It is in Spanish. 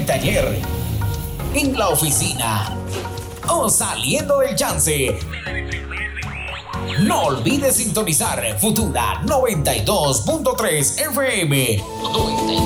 taller, en la oficina o saliendo del chance. No olvides sintonizar Futura 92.3 FM.